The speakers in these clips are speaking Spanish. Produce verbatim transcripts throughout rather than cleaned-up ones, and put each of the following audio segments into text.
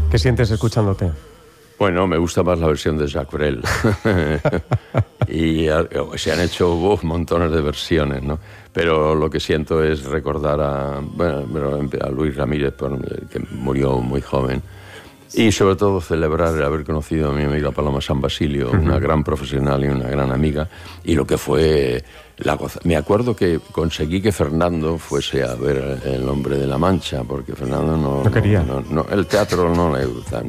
¿Qué sientes escuchándote? Bueno, me gusta más la versión de Jacques Brel. Y se han hecho oh, montones de versiones, ¿no? Pero lo que siento es recordar a, bueno, a Luis Ramírez, que murió muy joven. Y sobre todo celebrar el haber conocido a mi amiga Paloma San Basilio, uh-huh. una gran profesional y una gran amiga, y lo que fue la goza. Me acuerdo que conseguí que Fernando fuese a ver El Hombre de la Mancha, porque Fernando no... No quería. No, no, el teatro no le gusta.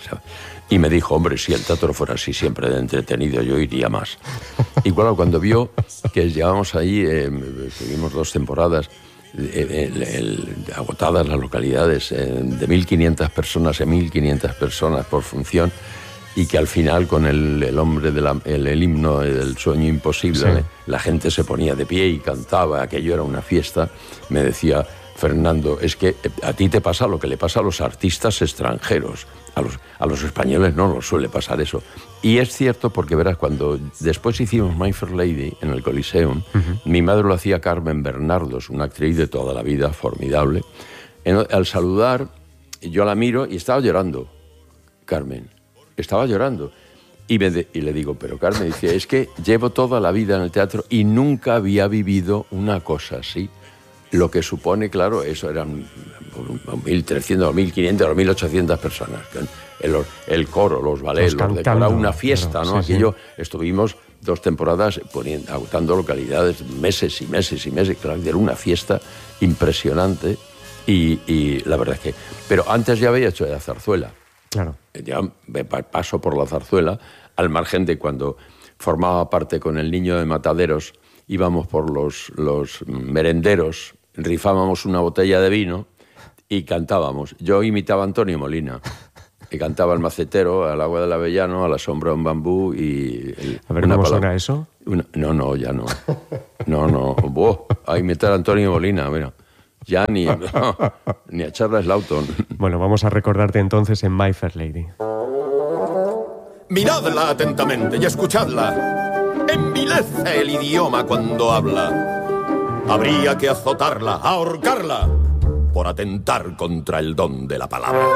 Y me dijo, hombre, si el teatro fuera así siempre de entretenido, yo iría más. Y claro, cuando vio que llevábamos ahí, eh, tuvimos dos temporadas, El, el, agotadas las localidades, eh, de mil quinientas personas en mil quinientas personas por función, y que al final con el, el hombre del el, el himno del sueño imposible, sí. la gente se ponía de pie y cantaba, aquello era una fiesta. Me decía Fernando, es que a ti te pasa lo que le pasa a los artistas extranjeros, a los, a los españoles no nos suele pasar eso. Y es cierto, porque verás, cuando después hicimos My Fair Lady en el Coliseum, uh-huh. mi madre lo hacía Carmen Bernardos, una actriz de toda la vida, formidable. En, al saludar, yo la miro y estaba llorando, Carmen, estaba llorando. Y, me de, y le digo, pero Carmen, dice, es que llevo toda la vida en el teatro y nunca había vivido una cosa así. Lo que supone, claro, eso eran mil trescientas, mil quinientas o mil ochocientas personas. El, el coro, los ballets, los decoraba una fiesta, claro, ¿no? Sí, Aquello, sí. Estuvimos dos temporadas poniendo, agotando localidades, meses y meses y meses. Claro, era una fiesta impresionante y, y la verdad es que... Pero antes ya había hecho la zarzuela. Claro. Ya paso por la zarzuela, al margen de cuando formaba parte con el Niño de Mataderos, íbamos por los, los merenderos, rifábamos una botella de vino y cantábamos. Yo imitaba a Antonio Molina, que cantaba El Macetero, Al agua del Avellano, A la sombra de un bambú y... El, a ver, ¿cómo suena eso? Una, no, no, ya no. No, no. Buah, a imitar a Antonio Molina, mira. Ya ni, no, ni a Charles Lawton. Bueno, vamos a recordarte entonces en My Fair Lady. Miradla atentamente y escuchadla. Envilece el idioma cuando habla. Habría que azotarla, ahorcarla, por atentar contra el don de la palabra.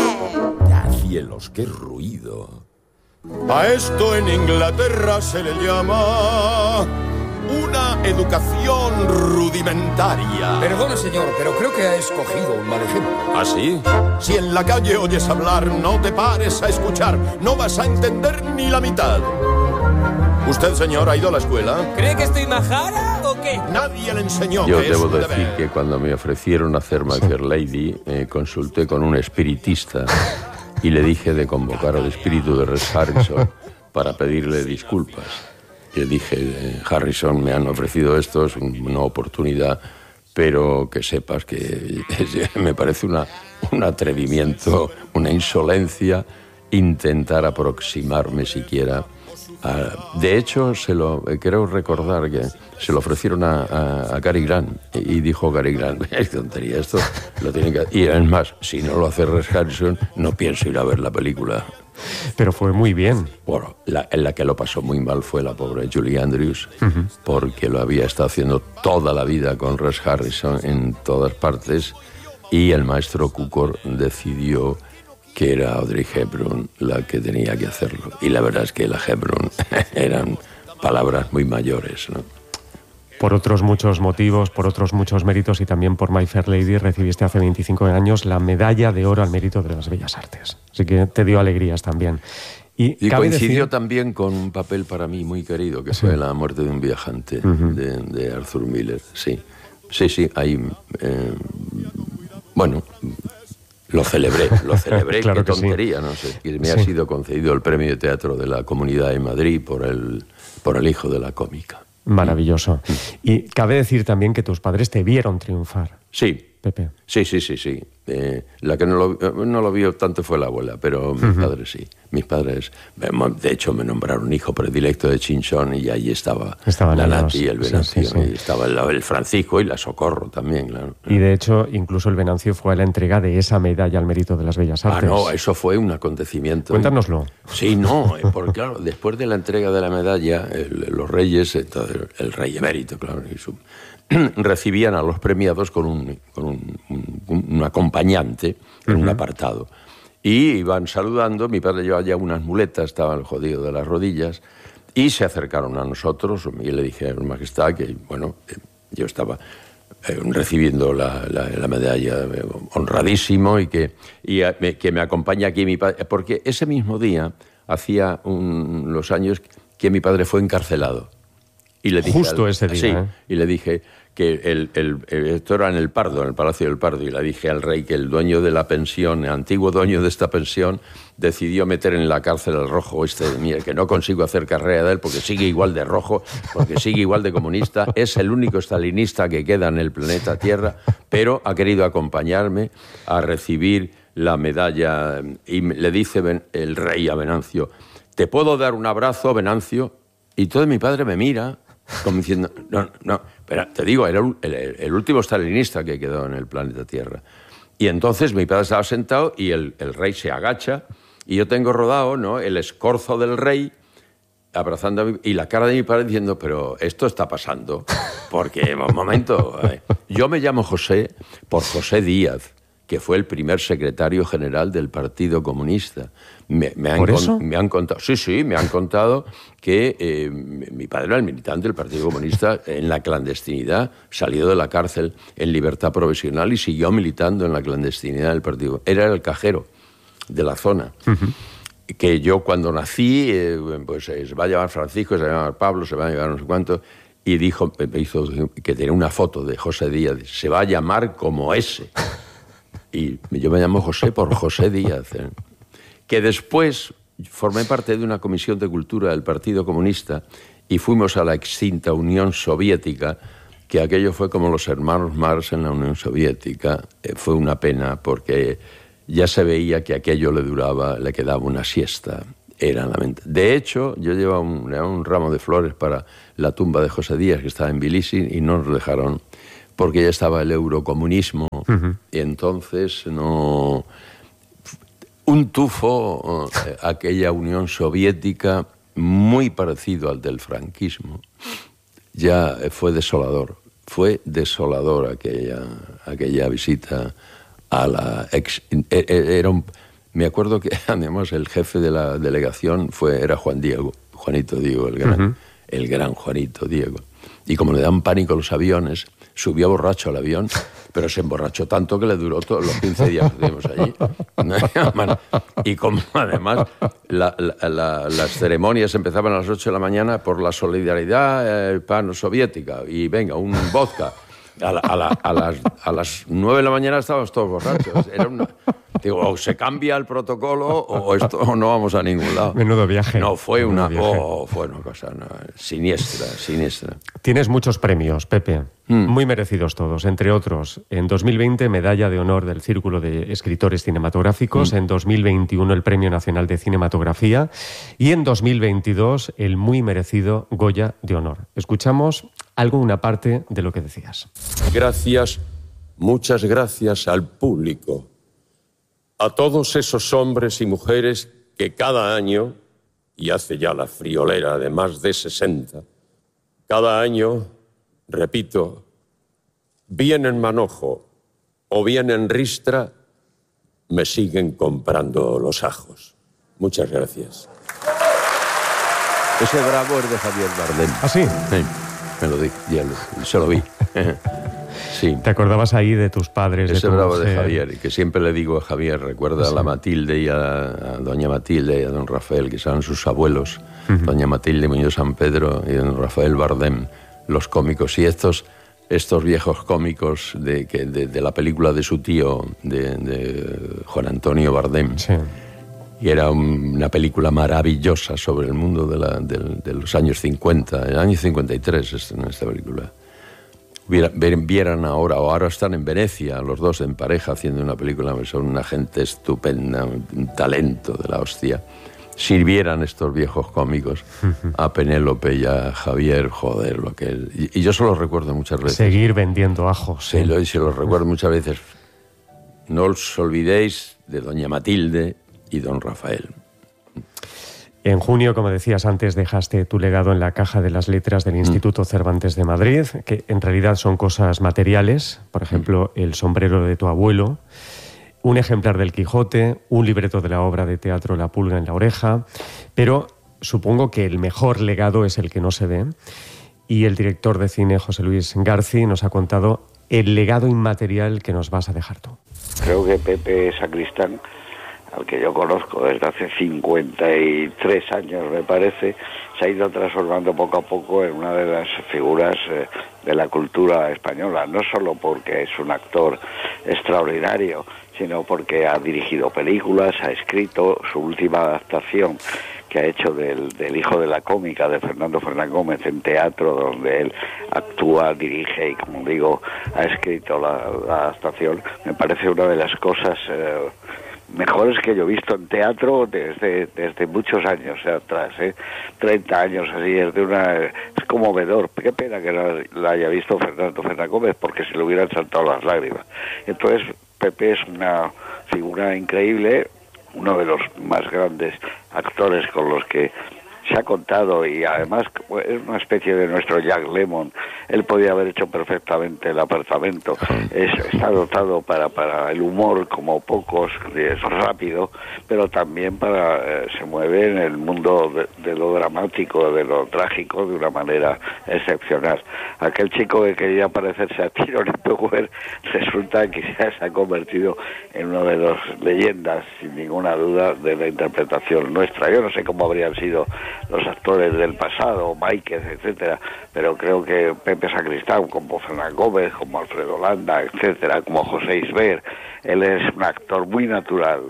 ¡Ya, cielos, qué ruido! A esto en Inglaterra se le llama una educación rudimentaria. Perdone, señor, pero creo que ha escogido un mal ejemplo. ¿Ah, sí? Si en la calle oyes hablar, no te pares a escuchar. No vas a entender ni la mitad. ¿Usted, señor, ha ido a la escuela? ¿Cree que estoy majara o qué? Nadie le enseñó. Yo que debo es un decir deber. que cuando me ofrecieron hacer My Fair Lady, eh, consulté con un espiritista y le dije de convocar al espíritu de Rex Harrison para pedirle disculpas. Y le dije, eh, Harrison, me han ofrecido esto, es una oportunidad, pero que sepas que me parece una, un atrevimiento, una insolencia intentar aproximarme siquiera. A, de hecho, se lo creo recordar que se lo ofrecieron a, a, a Cary Grant y dijo Cary Grant, es tontería, esto lo tienen que... Y es más, si no lo hace Rex Harrison, no pienso ir a ver la película. Pero fue muy bien. Bueno, la, en la que lo pasó muy mal fue la pobre Julie Andrews, uh-huh. porque lo había estado haciendo toda la vida con Rex Harrison en todas partes, y el maestro Cukor decidió que era Audrey Hepburn la que tenía que hacerlo. Y la verdad es que la Hepburn eran palabras muy mayores, ¿no? Por otros muchos motivos, por otros muchos méritos y también por My Fair Lady recibiste hace veinticinco años la medalla de oro al mérito de las Bellas Artes. Así que te dio alegrías también. Y, y coincidió decir... también con un papel para mí muy querido, que sí. fue La muerte de un viajante, uh-huh. de, de Arthur Miller. Sí, sí, sí, ahí... Eh, bueno... Lo celebré, lo celebré, claro qué tontería, sí. no sé. Y me sí. ha sido concedido el premio de teatro de la Comunidad de Madrid por el, por el hijo de la cómica. Maravilloso. Y cabe decir también que tus padres te vieron triunfar. Sí. Pepe. Sí, sí, sí, sí. Eh, la que no lo, no lo vio tanto fue la abuela, pero mis uh-huh. padres sí. Mis padres, de hecho, me nombraron hijo predilecto de Chinchón y ahí estaba, estaba la Nati y el Venancio. Sí, sí, sí. Y estaba el, el Francisco y la Socorro también, claro. Y de hecho, incluso el Venancio fue a la entrega de esa medalla al mérito de las Bellas Artes. Ah, no, eso fue un acontecimiento. Cuéntanoslo. Sí, no, porque claro, después de la entrega de la medalla, el, los reyes, entonces, el rey emérito, claro, y su... recibían a los premiados con un, con un, un, un acompañante en uh-huh. un apartado. Y iban saludando, mi padre llevaba ya unas muletas, estaba el jodido de las rodillas, y se acercaron a nosotros, y le dije a su majestad que, bueno, eh, yo estaba eh, recibiendo la, la, la medalla eh, honradísimo y, que, y a, me, que me acompaña aquí mi padre, porque ese mismo día, hacía un, los años que mi padre fue encarcelado. Y le dije Justo al, ese día. Sí, ¿eh? y le dije que el, el, el, esto era en el Pardo, en el Palacio del Pardo, y le dije al rey que el dueño de la pensión, el antiguo dueño de esta pensión, decidió meter en la cárcel al rojo este, mira, que no consigo hacer carrera de él porque sigue igual de rojo, porque sigue igual de comunista, es el único estalinista que queda en el planeta Tierra, pero ha querido acompañarme a recibir la medalla, y le dice el rey a Venancio, ¿te puedo dar un abrazo, Venancio? Y todo mi padre me mira, como diciendo, no, no, pero te digo, era el, el, el último stalinista que quedó en el planeta Tierra. Y entonces mi padre estaba sentado y el, el rey se agacha y yo tengo rodado, ¿no?, el escorzo del rey abrazando a mi, y la cara de mi padre diciendo, pero esto está pasando, porque, un momento, eh, yo me llamo José por José Díaz, que fue el primer secretario general del Partido Comunista. Me, me, han, ¿Por eso? me han contado, sí, sí, me han contado que eh, mi padre era el militante del Partido Comunista en la clandestinidad, salió de la cárcel en libertad provisional y siguió militando en la clandestinidad del Partido. Era el cajero de la zona. Uh-huh. Que yo cuando nací, eh, pues eh, se va a llamar Francisco, se va a llamar Pablo, se va a llamar no sé cuánto, y dijo, me hizo que tenía una foto de José Díaz, se va a llamar como ese. Y yo me llamo José por José Díaz, ¿eh? Que después formé parte de una comisión de cultura del Partido Comunista y fuimos a la extinta Unión Soviética, que aquello fue como los hermanos Marx en la Unión Soviética. Eh, fue una pena porque ya se veía que aquello le duraba, le quedaba una siesta. Era lamentable. De hecho, yo llevaba un, un ramo de flores para la tumba de José Díaz, que estaba en Tbilisi, y no nos dejaron porque ya estaba el eurocomunismo. Uh-huh. Y entonces no... Un tufo, eh, aquella Unión Soviética, muy parecido al del franquismo, ya fue desolador. Fue desolador aquella, aquella visita a la ex... Era un, me acuerdo que además el jefe de la delegación fue, era Juan Diego, Juanito Diego, el gran, uh-huh. el gran Juanito Diego. Y como le dan pánico los aviones, subió borracho al avión, pero se emborrachó tanto que le duró todos los quince días que estuvimos allí. Y como además la, la, la, las ceremonias empezaban a las ocho de la mañana por la solidaridad eh, pan-soviética, y venga, un vodka. A, la, a, la, a, las, a las nueve de la mañana estábamos todos borrachos. Era una... Digo, o se cambia el protocolo o esto o no vamos a ningún lado. Menudo viaje. No, fue Menudo una, viaje. oh, fue una cosa no, siniestra, siniestra. Tienes muchos premios, Pepe, mm. muy merecidos todos. Entre otros, en dos mil veinte, Medalla de Honor del Círculo de Escritores Cinematográficos. Mm. En dos mil veintiuno, el Premio Nacional de Cinematografía. Y en dos mil veintidós, el muy merecido Goya de Honor. Escuchamos algo, una parte de lo que decías. Gracias, muchas gracias al público. A todos esos hombres y mujeres que cada año, y hace ya la friolera de más de sesenta, cada año, repito, bien en manojo o bien en ristra, me siguen comprando los ajos. Muchas gracias. Ese bravo es de Javier Bardem. ¿Ah, sí? Sí, me lo di, ya lo, se lo vi. Sí. ¿Te acordabas ahí de tus padres? Ese de tu bravo mujer? de Javier, y que siempre le digo a Javier, recuerda sí. a la Matilde y a, a doña Matilde y a don Rafael, que eran sus abuelos, uh-huh. doña Matilde Muñoz San Pedro y don Rafael Bardem, los cómicos. Y estos, estos viejos cómicos de, que, de, de la película de su tío, de, de Juan Antonio Bardem. Sí. Y era un, una película maravillosa sobre el mundo de, la, de, de los años cincuenta, el año cincuenta y tres en esta película. Vieran ahora, o ahora están en Venecia, los dos en pareja haciendo una película, son una gente estupenda, un talento de la hostia. Sirvieran estos viejos cómicos a Penélope y a Javier, joder, lo que él... Y, y yo se los recuerdo muchas veces. Seguir vendiendo ajos. Sí, lo, y se los recuerdo muchas veces. No os olvidéis de doña Matilde y don Rafael. En junio, como decías antes, dejaste tu legado en la caja de las letras del Instituto Cervantes de Madrid, que en realidad son cosas materiales, por ejemplo, el sombrero de tu abuelo. un ejemplar del Quijote, un libreto de la obra de teatro La pulga en la oreja, pero supongo que el mejor legado es el que no se ve. Y el director de cine, José Luis García, nos ha contado el legado inmaterial que nos vas a dejar tú. Creo que Pepe Sacristán, al que yo conozco desde hace cincuenta y tres años, me parece, se ha ido transformando poco a poco en una de las figuras eh, de la cultura española, no solo porque es un actor extraordinario, sino porque ha dirigido películas, ha escrito su última adaptación que ha hecho del, del hijo de la cómica de Fernando Fernán Gómez en teatro, donde él actúa, dirige y, como digo, ha escrito la, la adaptación. Me parece una de las cosas eh, mejores que yo he visto en teatro desde desde muchos años atrás, ¿eh? treinta años así, es de una es conmovedor. Qué pena que no la haya visto Fernando Fernán Gómez, porque se le hubieran saltado las lágrimas. Entonces Pepe es una figura increíble, uno de los más grandes actores con los que se ha contado, y además es una especie de nuestro Jack Lemmon. Él podía haber hecho perfectamente El apartamento. Es, está dotado para, para el humor como pocos, es rápido, pero también para eh, se mueve en el mundo de, de lo dramático, de lo trágico, de una manera excepcional. Aquel chico que quería parecerse a Tyrone Power resulta que ya se ha convertido en una de las leyendas, sin ninguna duda, de la interpretación nuestra. Yo no sé cómo habrían sido los actores del pasado, Máiquez, etcétera, pero creo que Pepe Sacristán, como Fernán Gómez, como Alfredo Landa, etcétera, como José Isber, él es un actor muy natural.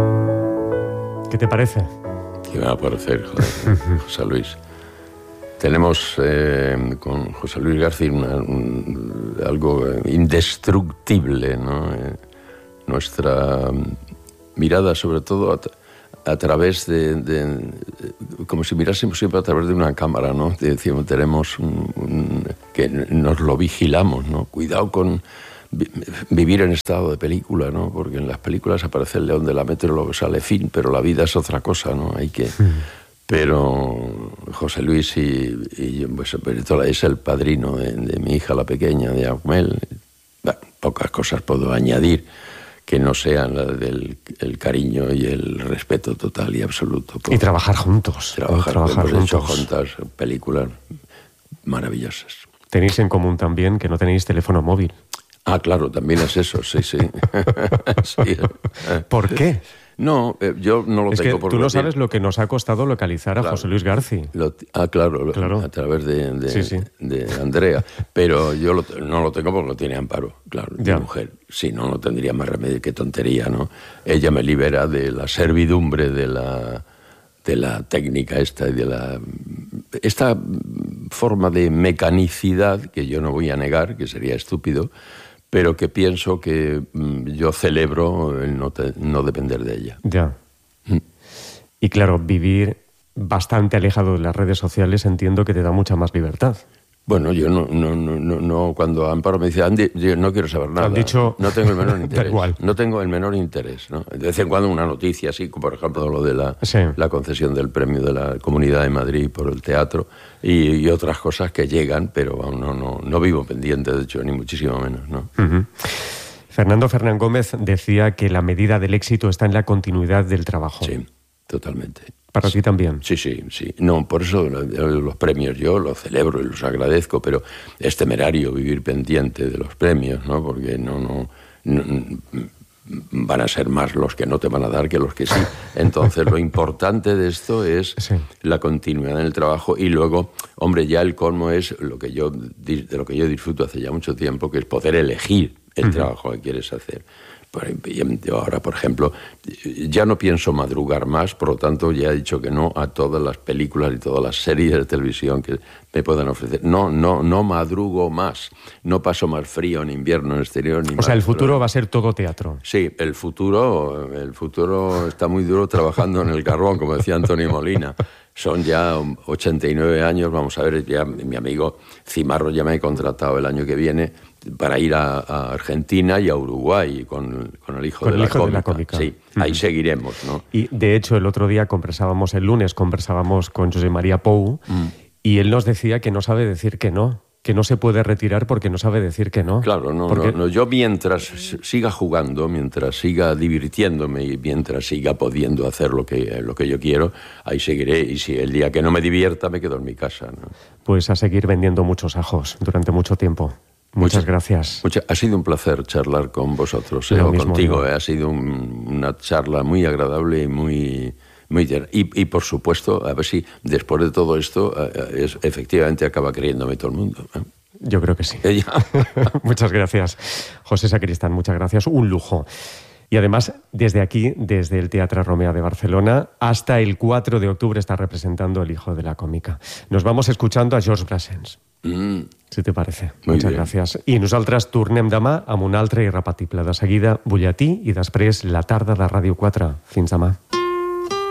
¿Qué te parece? ¿Qué me va a parecer, joder, José Luis? Tenemos eh, con José Luis García una, un, algo indestructible, ¿no? Eh, nuestra mirada, sobre todo, a, a través de, de, de... como si mirásemos siempre a través de una cámara, ¿no? Decimos, tenemos un, un, que nos lo vigilamos, ¿no? Cuidado con vi, vivir en estado de película, ¿no? Porque en las películas aparece el león de la metro, luego sale fin, pero la vida es otra cosa, ¿no? Hay que... Pero José Luis y, y pues, es el padrino de, de mi hija, la pequeña, de Aumel. Bueno, pocas cosas puedo añadir que no sean la del el cariño y el respeto total y absoluto. Y trabajar juntos. Trabajar, trabajar hemos juntos. hecho juntas películas maravillosas. Tenéis en común también que no tenéis teléfono móvil. Ah, claro, también es eso, sí, sí. sí. ¿Por qué? No, eh, yo no lo es tengo que por tú no lo sabes lo que nos ha costado localizar a claro. José Luis García. Lo, ah, claro, lo, claro, a través de, de, sí, sí. de Andrea. Pero yo lo, no lo tengo porque lo tiene Amparo, claro, ya. mi mujer. Si no, no tendría más remedio. Qué tontería, ¿no? Ella me libera de la servidumbre de la, de la técnica esta y de la... Esta forma de mecanicidad que yo no voy a negar, que sería estúpido, pero que pienso que mm, yo celebro el no, te, no depender de ella. Ya. Mm. Y claro, vivir bastante alejado de las redes sociales entiendo que te da mucha más libertad. Bueno, yo no, no, no, no, cuando Amparo me dice, Andy, yo no quiero saber nada. Han dicho... No tengo el menor interés. Da igual. No tengo el menor interés, ¿no? De vez en cuando una noticia así, como por ejemplo lo de la, sí. la concesión del premio de la Comunidad de Madrid por el teatro y, y otras cosas que llegan, pero bueno, no, no, no vivo pendiente, de hecho, ni muchísimo menos, ¿no? Uh-huh. Fernando Fernán Gómez decía que la medida del éxito está en la continuidad del trabajo. Sí, totalmente. ¿Para ti también? Sí, sí, sí. No, por eso los premios yo los celebro y los agradezco, pero es temerario vivir pendiente de los premios, ¿no? Porque no, no, no van a ser más los que no te van a dar que los que sí. Entonces, lo importante de esto es sí. la continuidad en el trabajo y luego, hombre, ya el colmo es lo que yo de lo que yo disfruto hace ya mucho tiempo, que es poder elegir el uh-huh. trabajo que quieres hacer. Yo ahora, por ejemplo, ya no pienso madrugar más, por lo tanto ya he dicho que no a todas las películas y todas las series de televisión que me puedan ofrecer. No, no, no madrugo más. No paso más frío en invierno en exterior. Ni o más sea, el futuro calor. Va a ser todo teatro. Sí, el futuro, el futuro está muy duro trabajando en el carbón, como decía Antonio Molina. Son ya ochenta y nueve años, vamos a ver, ya mi amigo Cimarro ya me ha contratado el año que viene para ir a, a Argentina y a Uruguay con, con el hijo, con de, el la hijo de la cómica. Sí, ahí uh-huh. seguiremos, ¿no? Y de hecho el otro día conversábamos, el lunes conversábamos con José María Pou uh-huh. y él nos decía que no sabe decir que no. que no se puede retirar porque no sabe decir que no. Claro, no, porque... no, no. Yo mientras siga jugando, mientras siga divirtiéndome y mientras siga pudiendo hacer lo que, lo que yo quiero, ahí seguiré. Y si el día que no me divierta, me quedo en mi casa, ¿no? Pues a seguir vendiendo muchos ajos durante mucho tiempo. Muchas, muchas gracias. Mucha, ha sido un placer charlar con vosotros, eh, o contigo. Eh, ha sido un, una charla muy agradable y muy... Muy bien. Y, y, por supuesto, a ver si después de todo esto, eh, es, efectivamente acaba creyéndome todo el mundo, ¿eh? Yo creo que sí. Ella. Muchas gracias, José Sacristán, muchas gracias. Un lujo. Y además, desde aquí, desde el Teatre Romea de Barcelona, hasta el cuatro de octubre está representando El hijo de la còmica. Nos vamos escuchando a Georges Brassens. Mm. Si te parece. Muy Muchas bien. gràcies. I nosaltres tornem demà amb un altre irrepetible. De seguida, butlletí i després la tarda de Ràdio quatre. Fins demà.